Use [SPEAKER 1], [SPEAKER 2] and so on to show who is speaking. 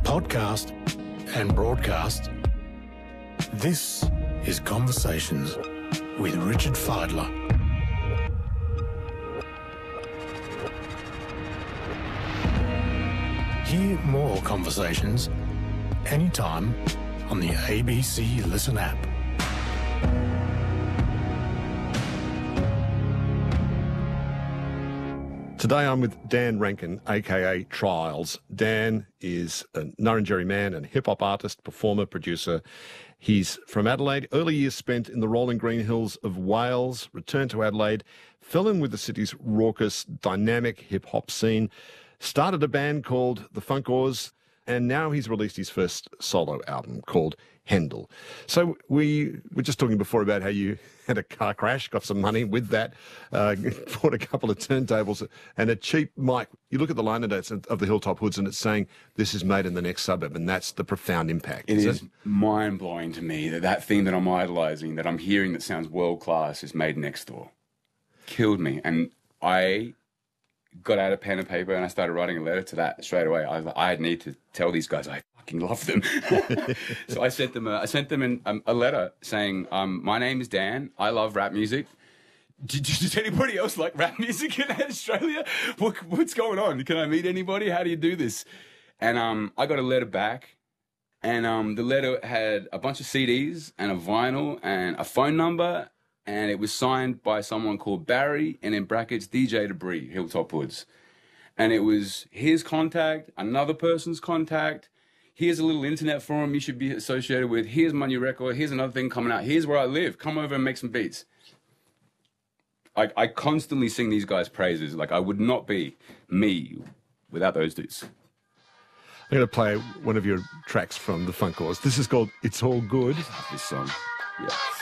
[SPEAKER 1] podcast and broadcast, this is Conversations with Richard Fidler. Hear more conversations anytime on the ABC Listen app.
[SPEAKER 2] Today I'm with Dan Rankin, aka Trials. Dan is a Nurrinjeri man and hip-hop artist, performer, producer. He's from Adelaide, early years spent in the rolling green hills of Wales, returned to Adelaide, fell in with the city's raucous, dynamic hip-hop scene, started a band called the Funkors, and now he's released his first solo album called Hendel. So we were just talking before about how you had a car crash, got some money with that, bought a couple of turntables and a cheap mic. You look at the liner notes of the Hilltop Hoods and it's saying, this is made in the next suburb, and that's the profound impact.
[SPEAKER 3] It is mind-blowing to me that thing that I'm idolising, that I'm hearing that sounds world-class, is made next door. Killed me. And I got out a pen and paper and I started writing a letter to that straight away. I was like, I need to tell these guys I fucking love them. So I sent them a letter saying, my name is Dan. I love rap music. Does anybody else like rap music in Australia? What's going on? Can I meet anybody? How do you do this? And I got a letter back, and the letter had a bunch of CDs and a vinyl and a phone number, and it was signed by someone called Barry, and in brackets, DJ Debris, Hilltop Hoods. And it was his contact, another person's contact. Here's a little internet forum you should be associated with. Here's my new record. Here's another thing coming out. Here's where I live. Come over and make some beats. I constantly sing these guys' praises. Like, I would not be me without those dudes.
[SPEAKER 2] I'm going to play one of your tracks from the Funkors. This is called It's All Good.
[SPEAKER 3] This song, yeah.